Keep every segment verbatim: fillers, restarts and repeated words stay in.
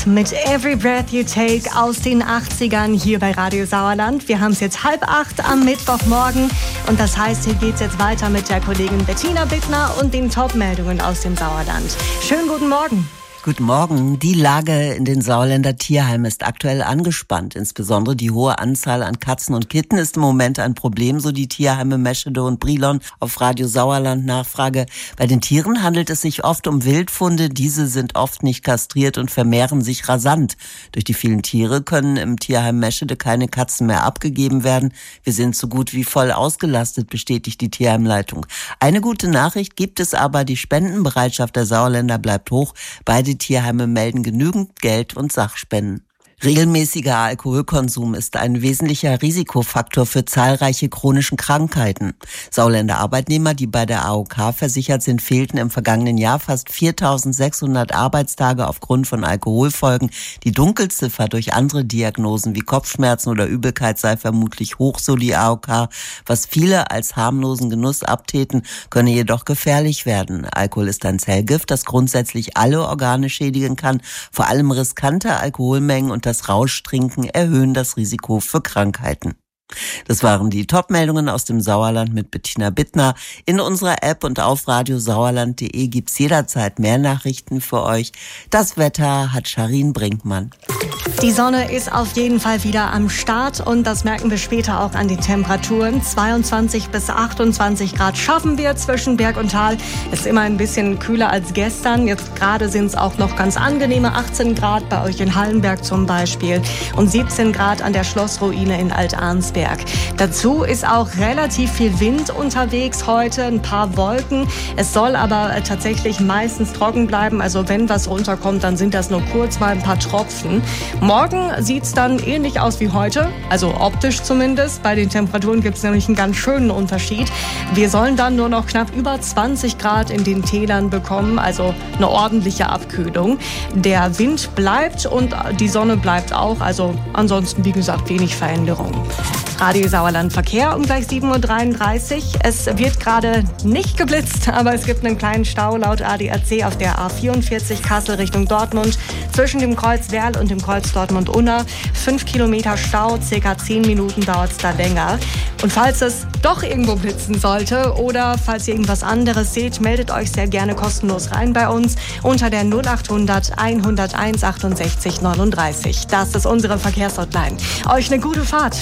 mit Every Breath You Take aus den achtzigern hier bei Radio Sauerland. Wir haben es jetzt halb acht am Mittwochmorgen und das heißt, hier geht es jetzt weiter mit der Kollegin Bettina Bittner und den Top-Meldungen aus dem Sauerland. Schönen guten Morgen. Guten Morgen. Die Lage in den Sauerländer Tierheimen ist aktuell angespannt. Insbesondere die hohe Anzahl an Katzen und Kitten ist im Moment ein Problem, so die Tierheime Meschede und Brilon auf Radio Sauerland Nachfrage. Bei den Tieren handelt es sich oft um Wildfunde. Diese sind oft nicht kastriert und vermehren sich rasant. Durch die vielen Tiere können im Tierheim Meschede keine Katzen mehr abgegeben werden. Wir sind so gut wie voll ausgelastet, bestätigt die Tierheimleitung. Eine gute Nachricht gibt es aber, die Spendenbereitschaft der Sauerländer bleibt hoch. Beide Tierheime melden genügend Geld und Sachspenden. Regelmäßiger Alkoholkonsum ist ein wesentlicher Risikofaktor für zahlreiche chronische Krankheiten. Sauerländer Arbeitnehmer, die bei der A O K versichert sind, fehlten im vergangenen Jahr fast viertausendsechshundert Arbeitstage aufgrund von Alkoholfolgen. Die Dunkelziffer durch andere Diagnosen wie Kopfschmerzen oder Übelkeit sei vermutlich hoch, so die A O K. Was viele als harmlosen Genuss abtäten, könne jedoch gefährlich werden. Alkohol ist ein Zellgift, das grundsätzlich alle Organe schädigen kann. Vor allem riskante Alkoholmengen und das Rauschtrinken erhöhen das Risiko für Krankheiten. Das waren die Top-Meldungen aus dem Sauerland mit Bettina Bittner. In unserer App und auf radiosauerland punkt de gibt's jederzeit mehr Nachrichten für euch. Das Wetter hat Charin Brinkmann. Die Sonne ist auf jeden Fall wieder am Start und das merken wir später auch an den Temperaturen. zweiundzwanzig bis achtundzwanzig Grad schaffen wir zwischen Berg und Tal. Ist immer ein bisschen kühler als gestern. Jetzt gerade sind es auch noch ganz angenehme achtzehn Grad bei euch in Hallenberg zum Beispiel und siebzehn Grad an der Schlossruine in Alt-Arnsberg. Dazu ist auch relativ viel Wind unterwegs heute, ein paar Wolken. Es soll aber tatsächlich meistens trocken bleiben. Also wenn was runterkommt, dann sind das nur kurz mal ein paar Tropfen. Morgen sieht es dann ähnlich aus wie heute, also optisch zumindest. Bei den Temperaturen gibt es nämlich einen ganz schönen Unterschied. Wir sollen dann nur noch knapp über zwanzig Grad in den Tälern bekommen, also eine ordentliche Abkühlung. Der Wind bleibt und die Sonne bleibt auch, also ansonsten wie gesagt wenig Veränderung. Radio Sauerland Verkehr um gleich sieben Uhr dreiunddreißig. Es wird gerade nicht geblitzt, aber es gibt einen kleinen Stau laut A D A C auf der A vierundvierzig Kassel Richtung Dortmund zwischen dem Kreuz Werl und dem Kreuz Dortmund-Unna. Fünf Kilometer Stau, circa zehn Minuten dauert es da länger. Und falls es doch irgendwo blitzen sollte oder falls ihr irgendwas anderes seht, meldet euch sehr gerne kostenlos rein bei uns unter der null achthundert hunderteins achtundsechzig neununddreißig. Das ist unsere Verkehrshotline. Euch eine gute Fahrt.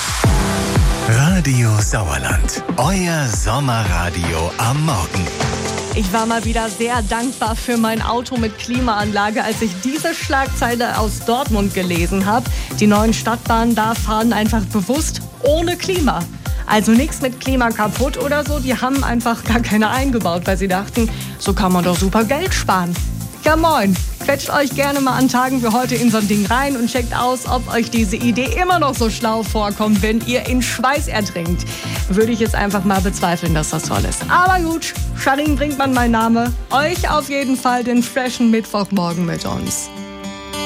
Radio Sauerland, euer Sommerradio am Morgen. Ich war mal wieder sehr dankbar für mein Auto mit Klimaanlage, als ich diese Schlagzeile aus Dortmund gelesen habe. Die neuen Stadtbahnen da fahren einfach bewusst ohne Klima. Also nichts mit Klima kaputt oder so, die haben einfach gar keine eingebaut, weil sie dachten, so kann man doch super Geld sparen. Ja moin, quetscht euch gerne mal an Tagen wie heute in so ein Ding rein und checkt aus, ob euch diese Idee immer noch so schlau vorkommt, wenn ihr in Schweiß ertrinkt. Würde ich jetzt einfach mal bezweifeln, dass das toll ist. Aber gut, Charin Brinkmann mein Name. Euch auf jeden Fall den freshen Mittwochmorgen mit uns.